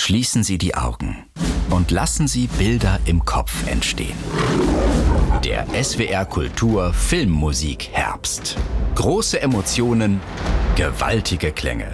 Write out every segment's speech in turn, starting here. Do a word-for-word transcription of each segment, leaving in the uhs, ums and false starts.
Schließen Sie die Augen und lassen Sie Bilder im Kopf entstehen. Der S W R Kultur Filmmusik Herbst. Große Emotionen, gewaltige Klänge.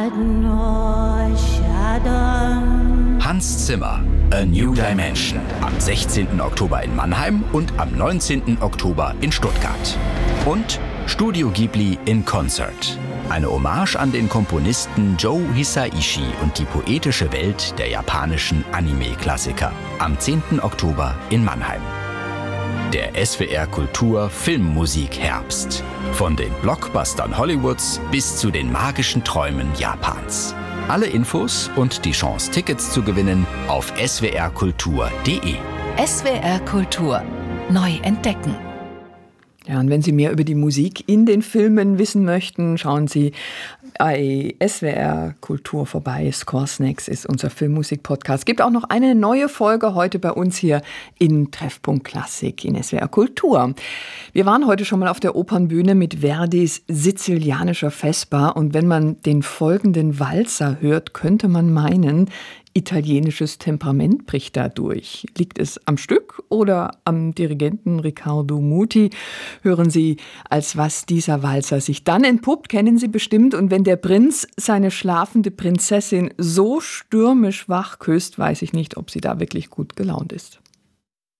Hans Zimmer, A New Dimension. Am sechzehnten Oktober in Mannheim und am neunzehnten Oktober in Stuttgart. Und Studio Ghibli in Concert. Eine Hommage an den Komponisten Joe Hisaishi und die poetische Welt der japanischen Anime-Klassiker. Am zehnten Oktober in Mannheim. Der S W R Kultur Filmmusik Herbst. Von den Blockbustern Hollywoods bis zu den magischen Träumen Japans. Alle Infos und die Chance, Tickets zu gewinnen auf s w r kultur punkt d e. S W R Kultur. Neu entdecken. Ja, und wenn Sie mehr über die Musik in den Filmen wissen möchten, schauen Sie bei S W R Kultur vorbei. Score Snacks ist unser Filmmusik-Podcast. Es gibt auch noch eine neue Folge heute bei uns hier in Treffpunkt Klassik in S W R Kultur. Wir waren heute schon mal auf der Opernbühne mit Verdis Sizilianischer Vesper. Und wenn man den folgenden Walzer hört, könnte man meinen, italienisches Temperament bricht da durch. Liegt es am Stück oder am Dirigenten Riccardo Muti? Hören Sie, als was dieser Walzer sich dann entpuppt, kennen Sie bestimmt. Und wenn der Prinz seine schlafende Prinzessin so stürmisch wach küsst, weiß ich nicht, ob sie da wirklich gut gelaunt ist.